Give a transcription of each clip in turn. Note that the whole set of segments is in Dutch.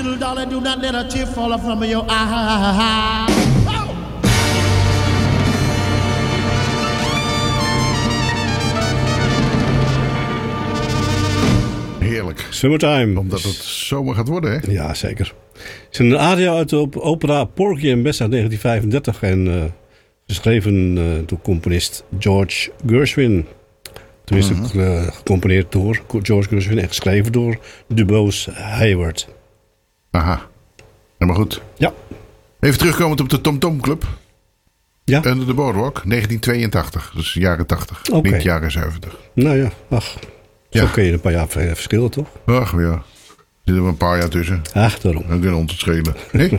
Little darling, do not let a tear fall from your eye. Heerlijk. Summertime. Omdat het zomer gaat worden, hè? Ja, zeker. Het is een aria uit de opera Porgy and Bess uit 1935. En geschreven door componist George Gershwin. Tenminste, gecomponeerd door George Gershwin en geschreven door Dubose Hayward. Aha. Helemaal goed. Ja. Even terugkomend op de Tom Tom Club. Ja. Under the Boardwalk, 1982. Dus jaren 80, Oké. niet jaren 70. Nou ja, ach. Zo Ja. kun je een paar jaar verschillen, toch? Ach ja, er zitten een paar jaar tussen. Ach, daarom. Dan kunnen ons het schelen. Nee?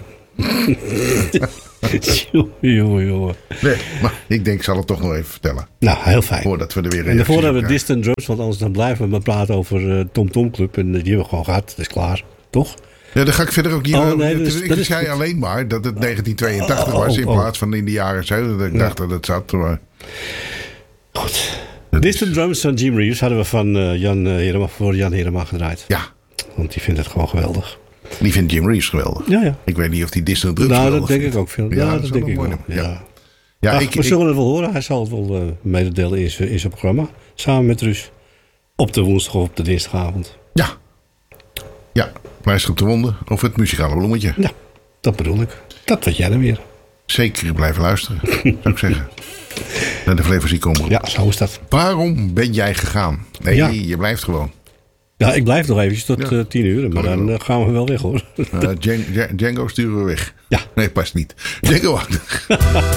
Jongen. Nee, maar ik denk, ik zal het toch nog even vertellen. Nou, heel fijn. Voordat we er weer En daarvoor hebben we krijgen. Distant Drums, want anders dan blijven we maar praten over Tom Tom Club. En die hebben we gewoon gehad, dat is klaar. Toch? Ja, daar ga ik verder ook niet Oh, over. nee, dat Ik is zei goed. alleen maar dat het 1982 was in plaats van in de jaren 70. Ik dacht dat het zat. Maar Goed. Distant Drums van Jim Reeves hadden we van Jan Herema gedraaid. ja, Want die vindt het gewoon geweldig. die vindt Jim Reeves geweldig. Ja. Ik weet niet of die Distant Drums Nou, dat geweldig denk ik vindt. ook veel. Ja, Ja, dat dat is denk wel ik een wel. mooie. Ja. Ja, Ach, ik we zullen het wel horen. Hij zal het wel mededelen in zijn programma. Samen met Ruus. Op de woensdag of op de dinsdagavond. ja, pleister op de wonden of het muzikale bloemetje. Ja, dat bedoel ik. Dat weet jij dan weer. Zeker blijven luisteren, zou ik zeggen. Naar de Flevo Ziek omroep. Ja, zo is dat. Waarom ben jij gegaan? Nee, Ja. je blijft gewoon. Ja, ik blijf nog eventjes tot Ja. 10 uur. Maar Kan dan gaan we wel weg, hoor. Django sturen we weg. Ja. Nee, past niet. Django